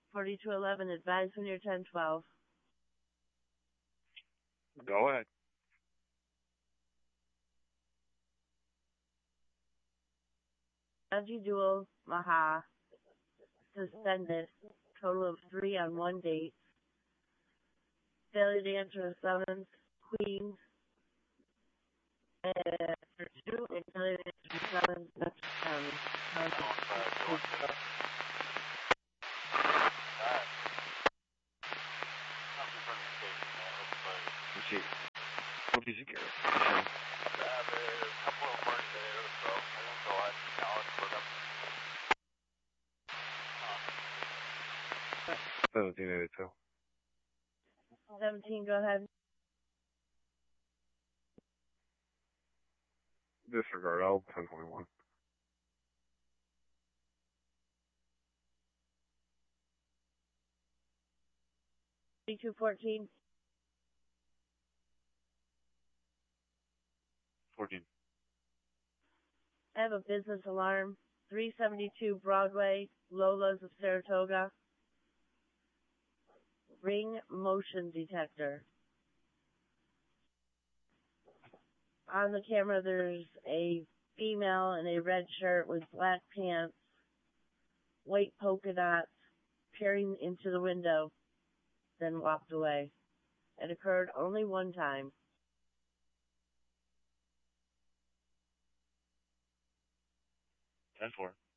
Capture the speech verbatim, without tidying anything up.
forty-two eleven, advise when you're ten twelve. Go ahead. Angie Dual, Maha, suspended, total of three on one date. Failure to answer a summons, Queens, and for two, and failure to answer a summons, Memphis County. What did you get? seventeen eighty-two. seventeen, go ahead. Disregard, I'll ten twenty-one. forty-two fourteen. fourteen. I have a business alarm. three seventy-two Broadway, Lola's of Saratoga. Ring motion detector. On the camera, there's a female in a red shirt with black pants, white polka dots, peering into the window, then walked away. It occurred only one time. ten four.